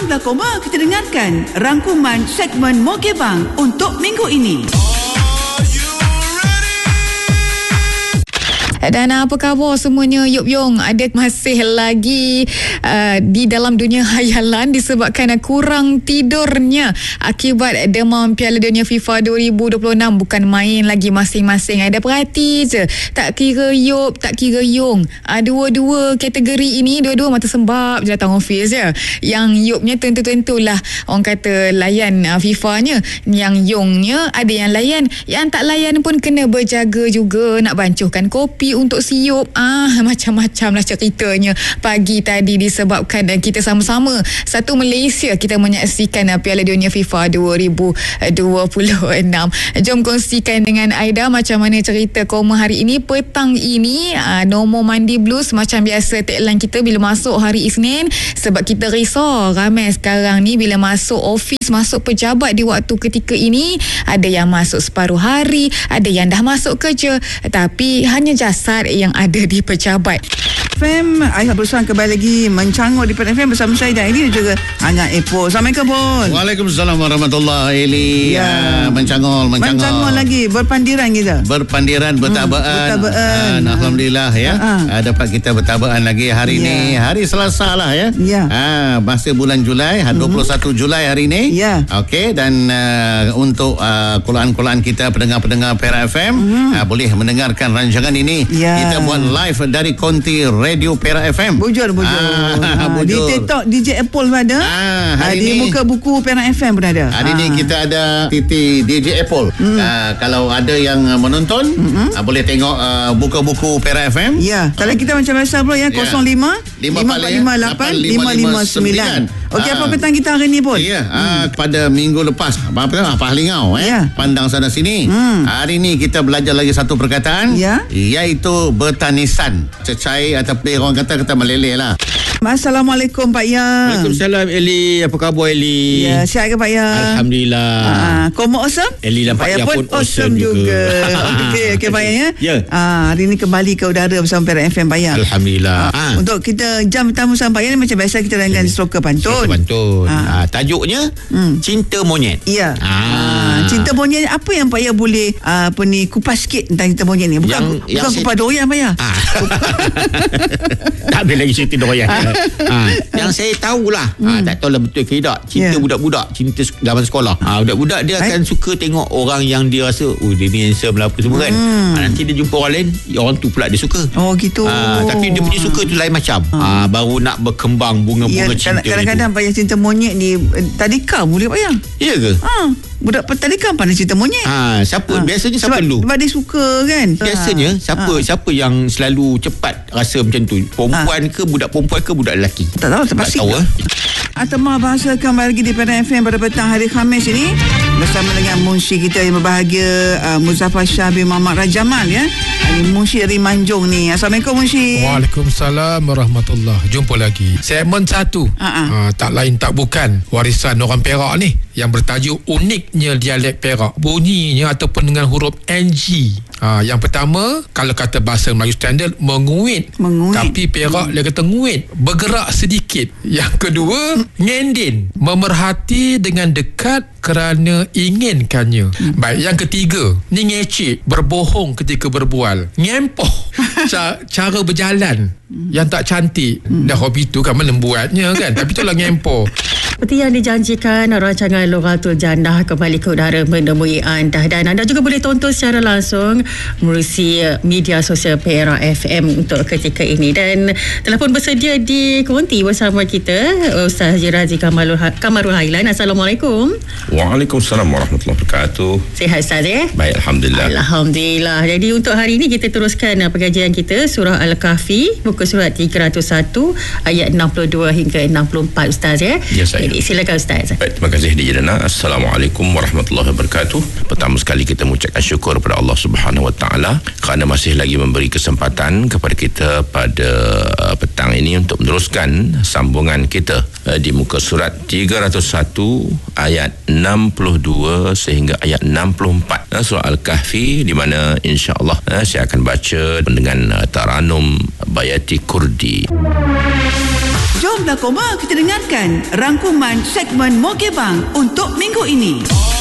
sudah koma? Kita dengarkan rangkuman segmen Mokebang untuk minggu ini. Dan apa khabar semuanya? Yup Yong, ada masih lagi di dalam dunia hayalan disebabkan kurang tidurnya akibat demam Piala Dunia FIFA 2026. Bukan main lagi masing-masing. Ada perhati je, tak kira Yup, tak kira Yong, dua-dua kategori ini, dua-dua mata sembab je datang office je. Yang Yupnya tentu-tentulah orang kata layan FIFA-nya, yang Yongnya ada yang layan, yang tak layan pun kena berjaga juga, nak bancuhkan kopi untuk siup. Macam-macam lah ceritanya pagi tadi disebabkan kita sama-sama satu Malaysia kita menyaksikan Piala Dunia FIFA 2026. Jom kongsikan dengan Aida macam mana cerita koma hari ini. Petang ini nombor mandi blues macam biasa tagline kita bila masuk hari Isnin, sebab kita risau ramai sekarang ni bila masuk office, masuk pejabat di waktu ketika ini, ada yang masuk separuh hari, ada yang dah masuk kerja, tapi hanya jasad yang ada di pejabat. FM, Aisyah berusaha kembali lagi mencanggul di FM bersama saya dan Eli dan juga Anak Epos. Assalamualaikum pun. Waalaikumsalam warahmatullahi Eli. Mencanggul lagi, berpandiran kita. Berpandiran, bertabaan. Alhamdulillah ya. Dapat kita bertabaan lagi hari ni. Hari Selasa lah ya. Masa bulan Julai, 21 Julai hari ni. Okey, dan untuk kulaan-kulaan kita pendengar-pendengar Perak FM boleh mendengarkan rancangan ini. Kita buat live dari konti Radio Perak FM. Bujur. Di TikTok DJ Apple pun ada. Di muka buku Perak FM pun ada. Hari ni kita ada Titi DJ Apple. Kalau ada yang menonton, boleh tengok buka buku Perak FM. Talian kita macam biasa bro ya, 05 548 559. Okey, apa petang kita hari ni pun? Pada minggu lepas apa Halingau pandang sana sini. Hari ni kita belajar lagi satu perkataan, iaitu bertanisan. Cecai atau orang kata meleleh lah. Assalamualaikum Pak Ya. Waalaikumsalam Eli. Apa khabar Eli? Sihat ke Pak Ya? Alhamdulillah. Komo awesome? Eli nampak Pak Ya pun awesome juga. Okey Pak Ya. Hari ni kembali ke udara bersama Perak FM Pak Ya. Alhamdulillah. Untuk kita jam tamu sama Pak Ya ni macam biasa kita dengan Stroker Pantun. Tajuknya Cinta Monyet. Cinta monyet, apa yang Pak Ya boleh kupas sikit tentang cinta monyet ni? Bukan kupas doyan Pak Ya. Tak boleh lagi cerita doyan. Yang saya tahulah, tak tahulah betul ke tidak, cinta budak-budak, cinta zaman sekolah. Budak-budak dia akan suka tengok orang yang dia rasa dia ni handsome lah apa semua kan. Nanti dia jumpa orang lain, orang tu pula dia suka. Oh gitu. Tapi dia punya suka tu lain macam. Baru nak berkembang bunga-bunga cinta. Kadang-kadang Pak Ya cinta monyet ni tadika boleh Pak Ya. Ya ke? Budak tadika pandai cinta monyet. Biasanya siapa dulu? Sebab dia suka kan. Biasanya siapa yang selalu cepat rasa macam tu? Perempuan ke budak perempuan ke budak lelaki? Tak tahu, terpasti. Tak tahu. Atamah bahasa kembali lagi di Perak FM pada petang hari Khamis ini bersama dengan Munshi kita yang berbahagia, Muzaffar Shah bin Muhammad Rajamal ya. Ini Munshi dari Manjung ni. Assalamualaikum Munshi. Waalaikumsalam warahmatullahi. Jumpa lagi. Segmen 1. Tak lain tak bukan warisan orang Perak ni yang bertajuk uniknya dialek Perak. Bunyinya ataupun dengan huruf NG. Yang pertama, kalau kata bahasa Melayu standard, menguit. Tapi Perak dia kata nguit, bergerak sedikit. Yang kedua, ngendin, memerhati dengan dekat kerana inginkannya. Baik, yang ketiga, ni ngecik, berbohong ketika berbual. Ngempoh, cara berjalan yang tak cantik. Dah hobi tu kan mana buatnya kan. Tapi itulah ngempoh. Seperti yang dijanjikan, rancangan Lughatul Jannah kembali ke udara menemui anda, dan anda juga boleh tonton secara langsung melalui media sosial Perak FM untuk ketika ini. Dan telah pun bersedia di konti bersama kita Ustaz Haji Razi Kamarul Hailan. Assalamualaikum. Waalaikumsalam warahmatullahi wabarakatuh. Sihat Ustaz ya? Baik, Alhamdulillah. Alhamdulillah. Jadi untuk hari ini kita teruskan pengajian kita surah Al-Kahfi, muka surat 301 ayat 62 hingga 64 Ustaz ya. Ya saya. Jadi silakan Ustaz. Baik, terima kasih Dijana. Assalamualaikum warahmatullahi wabarakatuh. Pertama sekali kita mengucapkan syukur kepada Allah Subhanahu Wa Taala kerana masih lagi memberi kesempatan kepada kita pada petang ini untuk meneruskan sambungan kita di muka surat 301 ayat 62 sehingga ayat 64 surah Al-Kahfi, di mana insya-Allah saya akan baca dengan taranum Bayati Kurdi. Jomlah koma kita dengarkan rangkuman segmen Mokebang untuk minggu ini.